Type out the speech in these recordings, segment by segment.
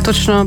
Točno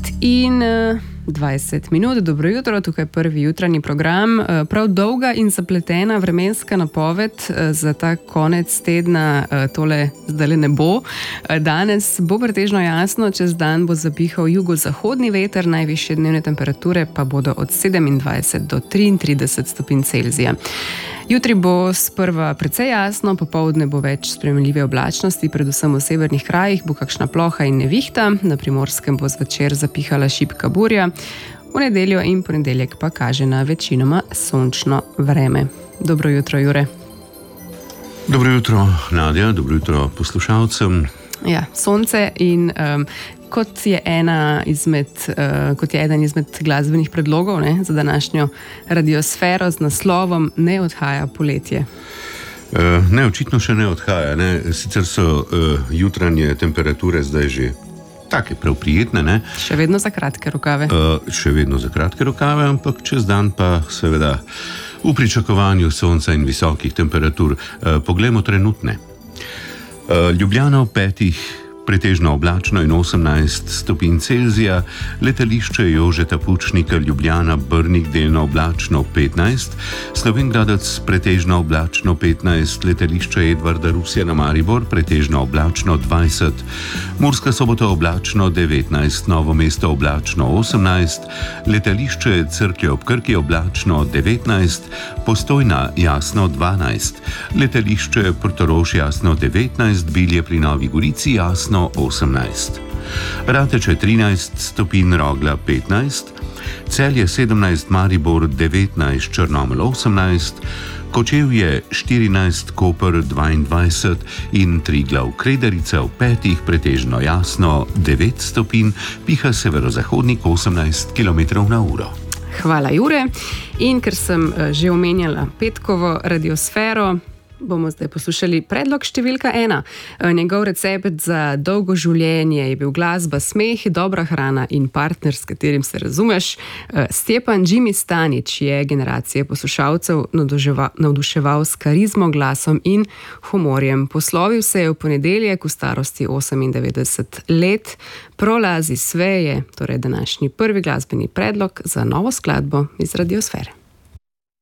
5:20 minut, dobro jutro, tukaj prvi jutranji program. Prav dolga in zapletena vremenska napoved za ta konec tedna tole zdaj ne bo. Danes bo pretežno jasno, čez dan bo zapihal jugozahodni veter, najvišje dnevne temperature pa bodo od 27 do 33 stopinj Celzija. Jutri bo sprva precej jasno, popoldne bo več sprejemljive oblačnosti, predvsem v severnih krajih bo kakšna ploha in nevihta, na Primorskem bo zvečer zapihala šibka burja, v nedeljo in ponedeljek pa kaže na večinoma sončno vreme. Dobro jutro, Jure. Dobro jutro, Nadja, dobro jutro poslušalcem. Ja, sonce in kot je eden izmed glasbenih predlogov za današnjo radiosfero z naslovom Ne odhaja poletje. Ne, očitno še ne odhaja. Ne. Sicer so jutranje temperature zdaj že take prav prijetne. Ne. Še vedno za kratke rokave. Ampak čez dan pa seveda v pričakovanju sonca in visokih temperatur. Poglejmo trenutne. Ljubljana ob 5, pretežno oblačno in 18 stopinj Celzija, letališče Jožeta Pučnika Ljubljana Brnik delno oblačno 15, Slovenj Gradec pretežno oblačno 15, letališče Edvarda Rusjana Maribor pretežno oblačno 20, Murska Sobota oblačno 19, Novo mesto oblačno 18, letališče Cerklje ob Krki oblačno 19, Postojna jasno 12, letališče Portorož jasno 19, Bilje pri Novi Gorici jasno 18. Rateče 13 stopinj, Rogla 15, Celje 17, Maribor 19, Črnomelj 18, Kočevje 14, Koper 22 in Triglav Kredarica v 5, pretežno jasno 9 stopinj, piha severozahodnik 18 km/h. Hvala, Jure. In ker sem že omenjala petkovo radiosfero, bomo zdaj poslušali predlog številka 1. Njegov recept za dolgo življenje je bil glasba, smeh, dobra hrana in partner, s katerim se razumeš. Stjepan Jimmy Stanić je generacije poslušalcev navduševal s karizmo, glasom in humorjem. Poslovil se je v ponedeljek v starosti 98 let. Prolazi sve je torej današnji prvi glasbeni predlog za novo skladbo iz radiosfere.